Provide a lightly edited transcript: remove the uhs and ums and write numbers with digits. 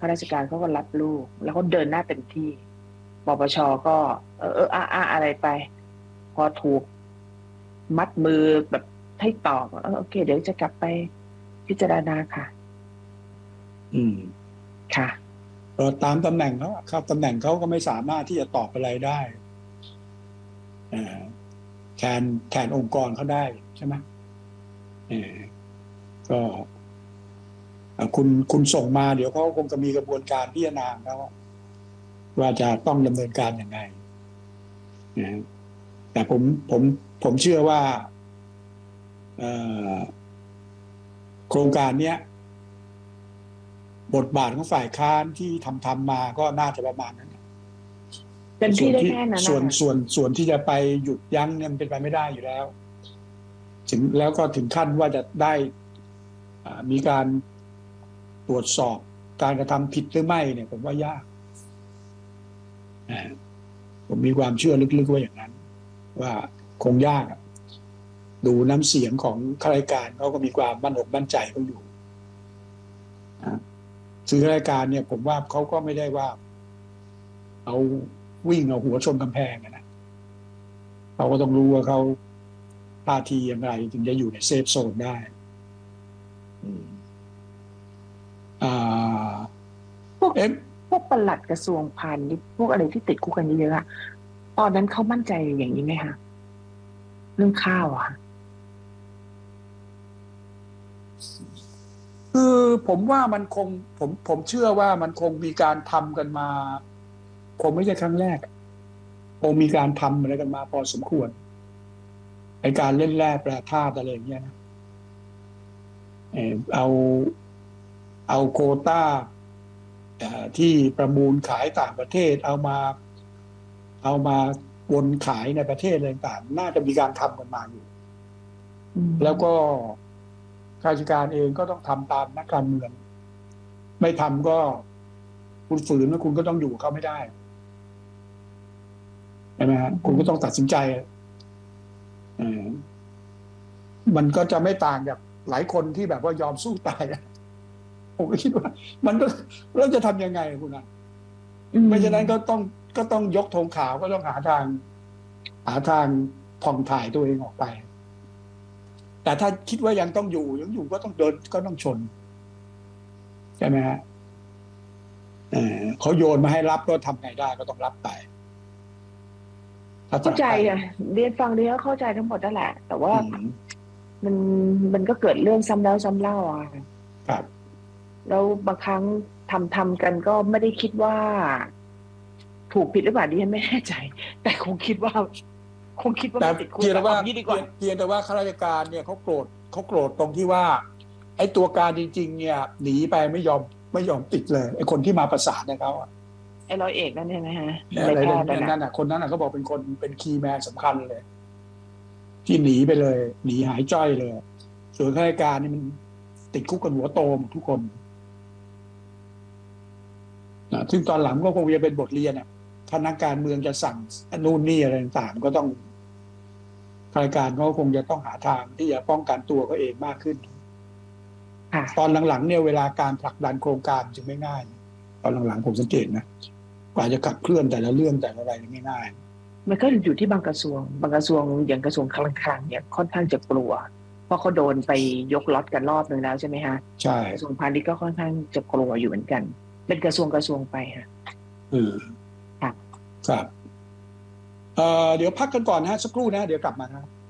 ข้าราชการเขาก็รับลูกแล้วเขาเดินหน้าเต็มที่ปปชก็อะไรไปพอถูกมัดมือแบบให้ตอบโอเคเดี๋ยวจะกลับไปพิจารณาค่ะอืมค่ะก็ตามตำแหน่งเขาครับตำแหน่งเขาก็ไม่สามารถที่จะตอบอะไรได้แทนองค์กรเขาได้ใช่ไหมก็คุณส่งมาเดี๋ยวเขาคงจะมีกระบวนการพิจารณาแล้วว่าจะต้องดำเนินการยังไงแต่ผมเชื่อว่าโครงการเนี้ยบทบาทของฝ่ายค้านที่ทำมาก็น่าจะประมาณนั้นเป็นที่ได้แค่นั้นส่วนที่จะไปหยุดยั้งเนี่ยมันเป็นไปไม่ได้อยู่แล้วแล้วก็ถึงขั้นว่าจะได้มีการตรวจสอบการกระทำผิดหรือไม่เนี่ยผมว่ายากผมมีความเชื่อลึกๆว่าอย่างนั้นว่าคงยากดูน้ำเสียงของข้าราชการเขาก็มีความมั่นอกมั่นใจเขาอยู่ซึ่งข้าราชการเนี่ยผมว่าเขาก็ไม่ได้ว่าเอาวิ่งเอาหัวชนกำแพงนะเขาก็ต้องรู้ว่าเขาท่าทีอย่างไรถึงจะอยู่ในเซฟโซนได้พวกปลัดกระทรวงพาณิชย์พวกอะไรที่ติดคุกกันเยอะๆตอนนั้นเขามั่นใจอย่างนี้ไหมคะเรื่องข้าวคือผมว่ามันคงผมเชื่อว่ามันคงมีการทำกันมาคงไม่ใช่ครั้งแรกคงมีการทำอะไรกันมาพอสมควรไอ้การเล่นแร่แปรธาตุอะไรอย่างเงี้ยนะเอาโควต้าที่ประมูลขายต่างประเทศเอามาวนขายในประเทศอะไรต่างน่าจะมีการทำกันมาอยู่แล้วก็ข้าราชการเองก็ต้องทำตามนักการเมืองไม่ทำก็คุณฝืนแล้วคุณก็ต้องอยู่กับเขาไม่ได้ใช่ไหมฮะคุณก็ต้องตัดสินใจมันก็จะไม่ต่างจากหลายคนที่แบบว่ายอมสู้ตายผมก็คิดว่ามันก็เราจะทำยังไงคุณไม่ฉะนั้นก็ต้องยกธงขาวก็ต้องหาทางผ่องถ่ายตัวเองออกไปแต่ถ้าคิดว่ายังต้องอยู่ก็ต้องเดินก็ต้องชนใช่ไหมฮะเขาโยนมาให้รับก็ทำไงได้ก็ต้องรับไปเข้าใจเรียนฟังเรียนเข้าใจทั้งหมดนั่นแหละแต่ว่ามันก็เกิดเรื่องซ้ำแล้วซ้ำเล่าครับแล้วบางครั้งทำกันก็ไม่ได้คิดว่าถูกผิดหรือเปล่าดิฉันไม่แน่ใจแต่คงคิดว่าแต่ติดคุกเพียงแต่ว่าข้าราชการเนี่ยเขาโกรธตรงที่ว่าไอ้ตัวการจริงๆเนี่ยหนีไปไม่ยอมติดเลยไอ้คนที่มาประสานเนี่ยเขาไอ้ร้อยเอกนั่นใช่ไหมฮะอะไรนั่นคนนั้นเขาบอกเป็นคีย์แมนสำคัญเลยที่หนีไปเลยหนีหายจ้อยเลยส่วนข้าราชการนี่มันติดคุกกันหัวโตหมดทุกคนซึ่งตอนหลังก็คงจะเป็นบทเรียนถ้านักการเมืองจะสั่งนู่นนี่อะไรต่างๆก็ต้องข้าราชการเขาคงจะต้องหาทางที่จะป้องกันตัวเขาเองมากขึ้นตอนหลังๆเนี่ยเวลาการผลักดันโครงการจึงไม่ง่ายตอนหลังๆผมสังเกตนะกว่าจะขับเคลื่อนแต่ละเรื่องแต่ละอะไรไม่ง่ายมันก็อยู่ที่บางกระทรวงอย่างกระทรวงคลังเนี่ยค่อนข้างจะกลัวเพราะเขาโดนไปยกล็อตกันรอบนึงแล้วใช่ไหมฮะใช่กระทรวงพาณิชย์ก็ค่อนข้างจะกลัวอยู่เหมือนกันเป็นกระทรวงไปค่ะครับเดี๋ยวพักกันก่อนนะสักครู่นะเดี๋ยวกลับมาครับ